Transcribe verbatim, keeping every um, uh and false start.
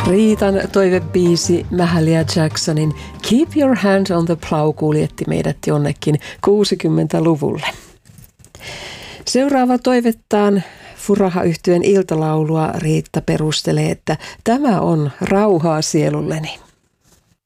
Riitan toivebiisi Mahalia Jacksonin Keep Your Hand on the Plow kuljetti meidät jonnekin kuusikymmentäluvulle. Seuraava toivettaan Furaha-yhtyeen iltalaulua Riitta perustelee, että tämä on rauhaa sielulleni.